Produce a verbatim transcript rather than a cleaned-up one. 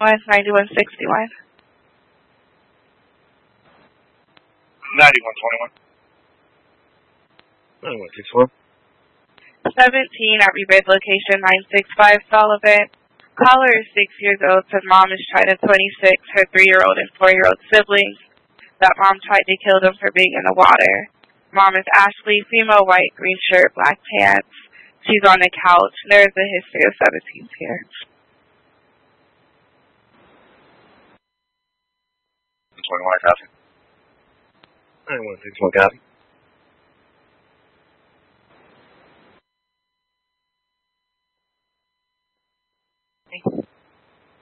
one ninety-one sixty-one. ninety-one twenty-one. ninety-one sixty-one. seventeen at rebid location nine six five Sullivan. Caller is six years old, said mom is China twenty-six, her three-year-old and four-year-old siblings. That mom tried to kill them for being in the water. Mom is Ashley, female, white, green shirt, black pants. She's on the couch. There is a history of seventeens here. twenty-one, copy. ninety-one sixty-one, copy.